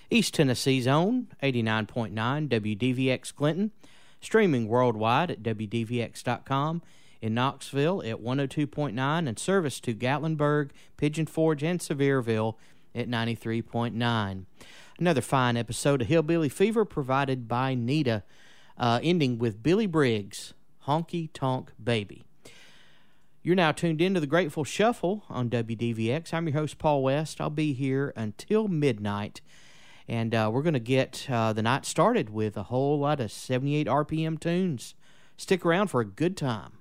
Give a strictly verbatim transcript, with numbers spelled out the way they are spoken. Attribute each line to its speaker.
Speaker 1: East Tennessee's own eighty-nine point nine W D V X Clinton, streaming worldwide at W D V X dot com, in Knoxville at one oh two point nine, and service to Gatlinburg, Pigeon Forge, and Sevierville at ninety-three point nine. Another fine episode of Hillbilly Fever provided by Nita, uh, ending with Billy Briggs, Honky Tonk Baby. You're now tuned into the Grateful Shuffle on W D V X. I'm your host, Paul West. I'll be here until midnight. And uh, we're going to get uh, the night started with a whole lot of seventy-eight R P M tunes. Stick around for a good time.